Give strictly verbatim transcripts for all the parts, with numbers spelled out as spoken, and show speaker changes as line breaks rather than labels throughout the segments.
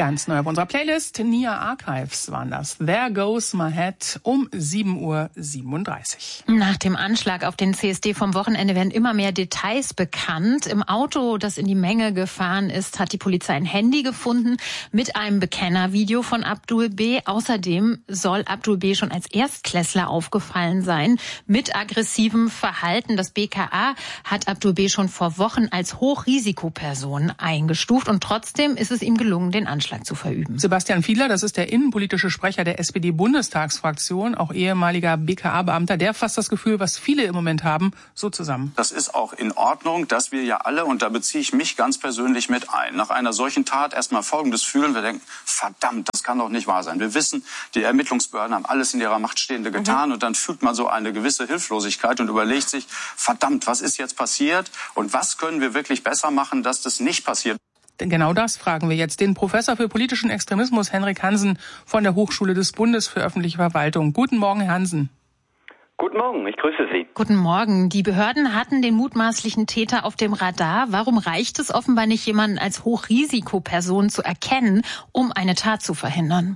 Ganz neu auf unserer Playlist, Nia Archives waren das. There Goes My Head um sieben Uhr siebenunddreißig.
Nach dem Anschlag auf den C S D vom Wochenende werden immer mehr Details bekannt. Im Auto, das in die Menge gefahren ist, hat die Polizei ein Handy gefunden mit einem Bekennervideo von Abdul B. Außerdem soll Abdul B. schon als Erstklässler aufgefallen sein mit aggressivem Verhalten. Das B K A hat Abdul B. schon vor Wochen als Hochrisikoperson eingestuft und trotzdem ist es ihm gelungen, den Anschlag zu verüben.
Sebastian Fiedler, das ist der innenpolitische Sprecher der S P D-Bundestagsfraktion, auch ehemaliger B K A-Beamter, der fasst das Gefühl, was viele im Moment haben, so zusammen.
Das ist auch in Ordnung, dass wir ja alle, und da beziehe ich mich ganz persönlich mit ein, nach einer solchen Tat erstmal Folgendes fühlen. Wir denken, verdammt, das kann doch nicht wahr sein. Wir wissen, die Ermittlungsbehörden haben alles in ihrer Macht Stehende getan mhm. und dann fühlt man so eine gewisse Hilflosigkeit und überlegt sich, verdammt, was ist jetzt passiert und was können wir wirklich besser machen, dass das nicht passiert.
Genau das fragen wir jetzt den Professor für politischen Extremismus Henrik Hansen von der Hochschule des Bundes für öffentliche Verwaltung. Guten Morgen, Herr Hansen.
Guten Morgen, ich grüße Sie.
Guten Morgen. Die Behörden hatten den mutmaßlichen Täter auf dem Radar. Warum reicht es offenbar nicht, jemanden als Hochrisikoperson zu erkennen, um eine Tat zu verhindern?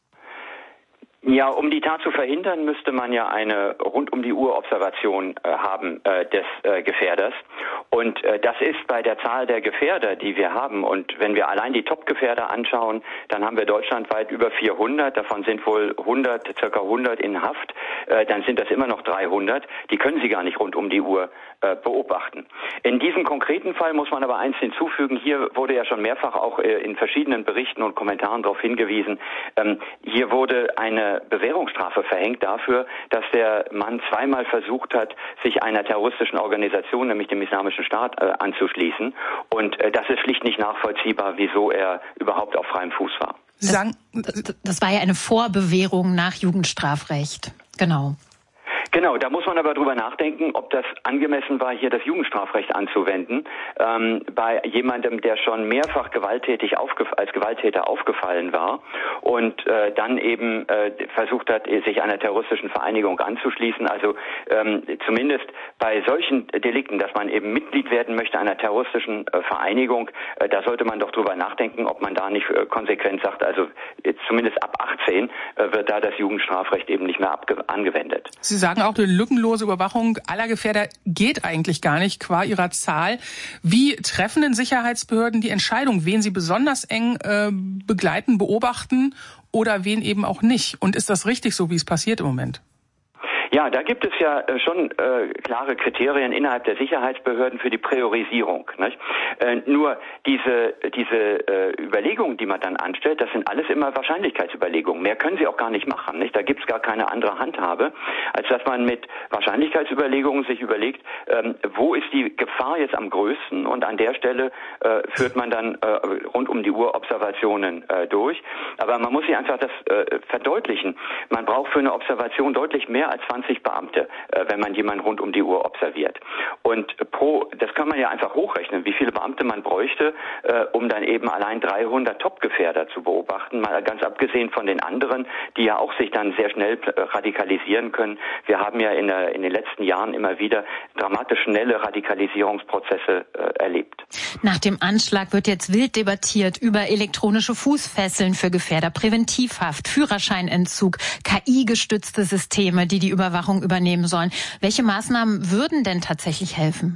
Ja, um die Tat zu verhindern, müsste man ja eine rund-um-die-Uhr-Observation äh, haben äh, des äh, Gefährders. Und äh, das ist bei der Zahl der Gefährder, die wir haben. Und wenn wir allein die Top-Gefährder anschauen, dann haben wir deutschlandweit über vierhundert. Davon sind wohl hundert, circa hundert in Haft. Äh, dann sind das immer noch dreihundert. Die können Sie gar nicht rund um die Uhr äh, beobachten. In diesem konkreten Fall muss man aber eins hinzufügen. Hier wurde ja schon mehrfach auch äh, in verschiedenen Berichten und Kommentaren darauf hingewiesen. Ähm, hier wurde eine Bewährungsstrafe verhängt dafür, dass der Mann zweimal versucht hat, sich einer terroristischen Organisation, nämlich dem Islamischen Staat, äh, anzuschließen. Und äh, das ist schlicht nicht nachvollziehbar, wieso er überhaupt auf freiem Fuß war.
Sie sagen, das, das war ja eine Vorbewährung nach Jugendstrafrecht. Genau.
Genau, da muss man aber drüber nachdenken, ob das angemessen war, hier das Jugendstrafrecht anzuwenden, ähm, bei jemandem, der schon mehrfach gewalttätig aufgef- als Gewalttäter aufgefallen war und äh, dann eben äh, versucht hat, sich einer terroristischen Vereinigung anzuschließen. Also ähm, zumindest bei solchen Delikten, dass man eben Mitglied werden möchte einer terroristischen äh, Vereinigung, äh, da sollte man doch drüber nachdenken, ob man da nicht äh, konsequent sagt, also jetzt zumindest ab achtzehn äh, wird da das Jugendstrafrecht eben nicht mehr abge- angewendet.
Sie sagen auch, eine lückenlose Überwachung aller Gefährder geht eigentlich gar nicht, qua ihrer Zahl. Wie treffen denn Sicherheitsbehörden die Entscheidung, wen sie besonders eng äh, begleiten, beobachten oder wen eben auch nicht? Und ist das richtig so, wie es passiert im Moment?
Ja, da gibt es ja äh, schon äh, klare Kriterien innerhalb der Sicherheitsbehörden für die Priorisierung. Nicht? Äh, nur diese diese äh, Überlegungen, die man dann anstellt, das sind alles immer Wahrscheinlichkeitsüberlegungen. Mehr können sie auch gar nicht machen. Nicht? Da gibt es gar keine andere Handhabe, als dass man mit Wahrscheinlichkeitsüberlegungen sich überlegt, ähm, wo ist die Gefahr jetzt am größten, und an der Stelle äh, führt man dann äh, rund um die Uhr Observationen äh, durch. Aber man muss sich einfach das äh, verdeutlichen. Man braucht für eine Observation deutlich mehr als zwanzig Beamte, äh, wenn man jemanden rund um die Uhr observiert. Und pro, das kann man ja einfach hochrechnen, wie viele Beamte man bräuchte, äh, um dann eben allein dreihundert Top-Gefährder zu beobachten, mal ganz abgesehen von den anderen, die ja auch sich dann sehr schnell äh, radikalisieren können. Wir haben ja in, der, in den letzten Jahren immer wieder dramatisch schnelle Radikalisierungsprozesse äh, erlebt.
Nach dem Anschlag wird jetzt wild debattiert über elektronische Fußfesseln für Gefährder, Präventivhaft, Führerscheinentzug, K I-gestützte Systeme, die die Überwachung übernehmen sollen. Welche Maßnahmen würden denn tatsächlich helfen?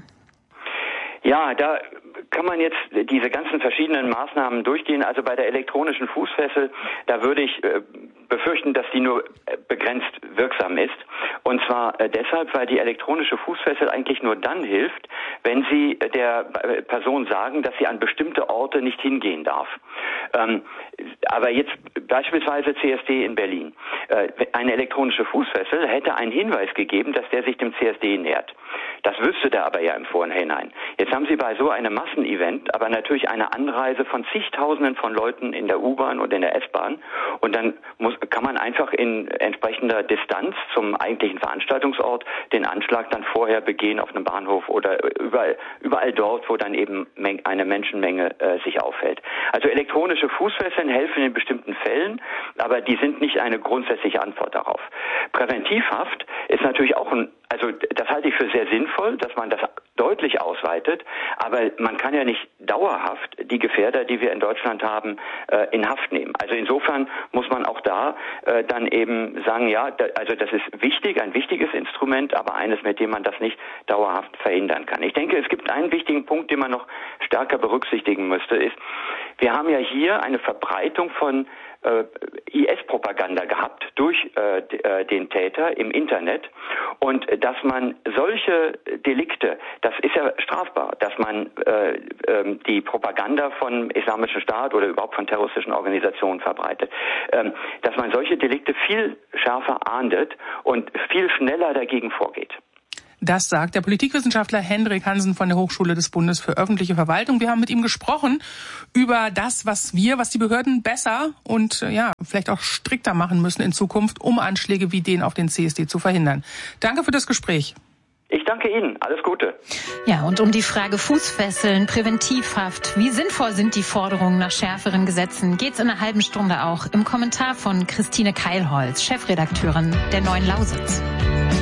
Ja, da kann man jetzt diese ganzen verschiedenen Maßnahmen durchgehen. Also bei der elektronischen Fußfessel, da würde ich äh, befürchten, dass die nur begrenzt wirksam ist. Und zwar äh, deshalb, weil die elektronische Fußfessel eigentlich nur dann hilft, wenn Sie der Person sagen, dass sie an bestimmte Orte nicht hingehen darf. Ähm, aber jetzt beispielsweise C S D in Berlin. Äh, eine elektronische Fußfessel hätte einen Hinweis gegeben, dass der sich dem C S D nähert. Das wüsste der aber ja im Vorhinein. Jetzt haben Sie bei so einem Massenevent aber natürlich eine Anreise von zigtausenden von Leuten in der U-Bahn und in der S-Bahn, und dann muss, kann man einfach in entsprechender Distanz zum eigentlichen Veranstaltungsort den Anschlag dann vorher begehen auf einem Bahnhof oder überall, überall dort, wo dann eben eine Menschenmenge äh, sich aufhält. Also elektronische Fußfesseln helfen in bestimmten Fällen, aber die sind nicht eine grundsätzliche Antwort darauf. Präventivhaft ist natürlich auch ein Also das halte ich für sehr sinnvoll, dass man das deutlich ausweitet. Aber man kann ja nicht dauerhaft die Gefährder, die wir in Deutschland haben, äh, in Haft nehmen. Also insofern muss man auch da äh, dann eben sagen, ja, da, also das ist wichtig, ein wichtiges Instrument, aber eines, mit dem man das nicht dauerhaft verhindern kann. Ich denke, es gibt einen wichtigen Punkt, den man noch stärker berücksichtigen müsste, ist, wir haben ja hier eine Verbreitung von I S-Propaganda gehabt durch äh, den Täter im Internet und dass man solche Delikte, das ist ja strafbar, dass man äh, äh, die Propaganda von Islamischen Staat oder überhaupt von terroristischen Organisationen verbreitet, ähm, dass man solche Delikte viel schärfer ahndet und viel schneller dagegen vorgeht.
Das sagt der Politikwissenschaftler Hendrik Hansen von der Hochschule des Bundes für öffentliche Verwaltung. Wir haben mit ihm gesprochen über das, was wir, was die Behörden besser und ja, vielleicht auch strikter machen müssen in Zukunft, um Anschläge wie den auf den C S D zu verhindern. Danke für das Gespräch.
Ich danke Ihnen. Alles Gute.
Ja, und um die Frage Fußfesseln, Präventivhaft, wie sinnvoll sind die Forderungen nach schärferen Gesetzen, geht's in einer halben Stunde auch im Kommentar von Christine Keilholz, Chefredakteurin der Neuen Lausitz.